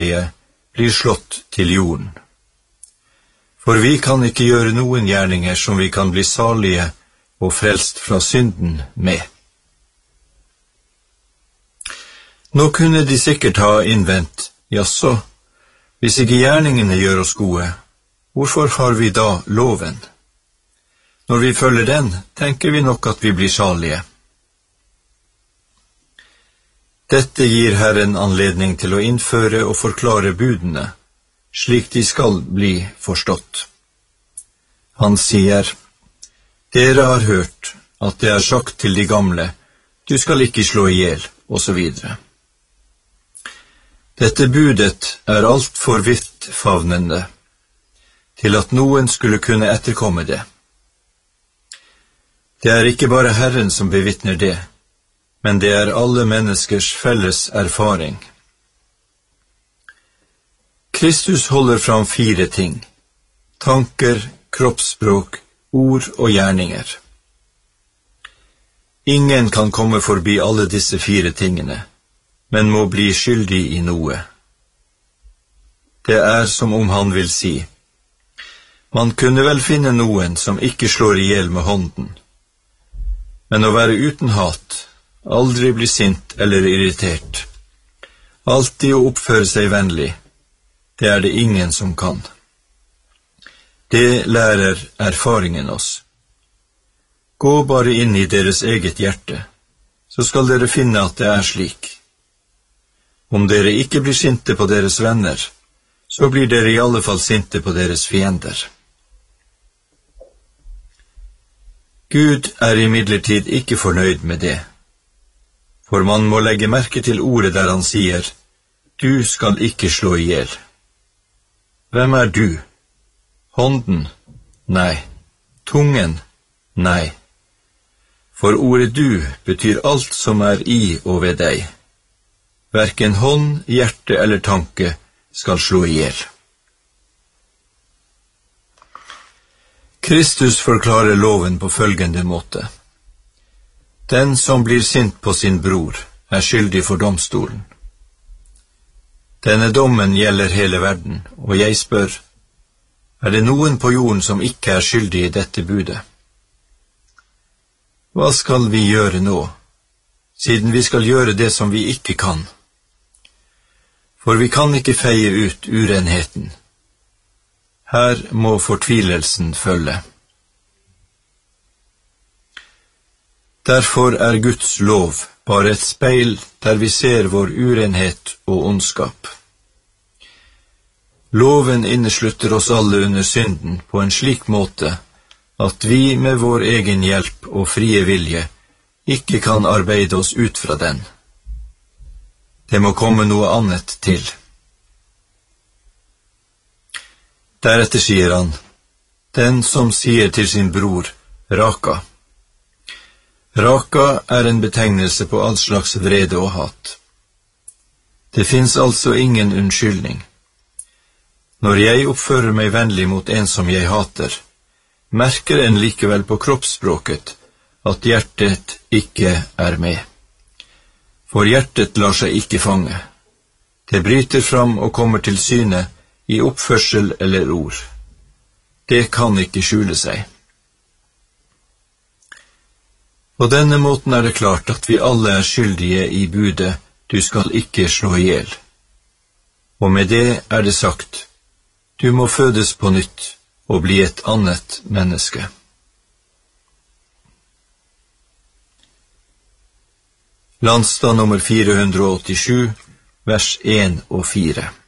blir slått til jorden. For vi kan ikke gjøre noen gjerninger som vi kan bli salige og frelst fra synden med. Nå kunne de sikkert ha innvendt, jaså, hvis ikke gjerningene gjør oss gode, hvorfor har vi da loven? Når vi følger den, tenker vi nok at vi blir salige. Dette gir Herren anledning til å innføre og forklare budene, slik de skal bli forstått. Han sier, dere har hørt at det er sagt til de gamle, du skal ikke slå ihjel, og så videre. Dette budet er alt for vidtfavnende, til at noen skulle kunne etterkomme det. Det er ikke bare Herren som bevitner det, men det er alle menneskers felles erfaring. Kristus holder fram 4 ting: tanker, kroppsspråk, ord og gjerninger. Ingen kan komme forbi alle disse 4 tingene, men må bli skyldig i noe. Det er som om han vil si, man kunne vel finne noen som ikke slår ihjel med hånden, men å være uten hat, aldri bli sint eller irritert, alltid å oppføre seg vennlig, det er det ingen som kan. Det lærer erfaringen oss. Gå bare inn i deres eget hjerte, så skal dere finne at det er slik. Om dere ikke blir sinte på deres venner, så blir dere i alle fall sinte på deres fiender. Gud er imidlertid ikke fornøyd med det, for man må legge merke til ordet der han sier, du skal ikke slå ihjel. Hvem er du? Hånden? Nei. Tungen? Nei. For ordet du betyr alt som er i og ved deg. Hverken hånd, hjerte eller tanke skal slå ihjel. Kristus forklarer loven på følgende måte. Den som blir sint på sin bror, er skyldig for domstolen. Denne dommen gjelder hele verden, og jeg spør, er det noen på jorden som ikke er skyldig i dette budet? Hva skal vi gjøre nå, siden vi skal gjøre det som vi ikke kan? For vi kan ikke feie ut urenheten. Her må fortvilelsen følge. Derfor er Guds lov bare et speil der vi ser vår urenhet og ondskap. Loven inneslutter oss alle under synden på en slik måte at vi med vår egen hjelp og frie vilje ikke kan arbeide oss ut fra den. Det må komme noe annet til. Deretter sier han, den som sier til sin bror, Raka. Raka er en betegnelse på all slags vrede og hat. Det finnes altså ingen unnskyldning. Når jeg oppfører meg vennlig mot en som jeg hater, merker en likevel på kroppsspråket at hjertet ikke er med. For hjertet lar seg ikke fange. Det bryter fram og kommer til syne i oppførsel eller ord. Det kan ikke skjule seg. På denne måten er det klart at vi alle er skyldige i budet, du skal ikke slå ihjel. Og med det er det sagt, du må fødes på nytt og bli et annet menneske. Landstad nummer 487, vers 1 og 4.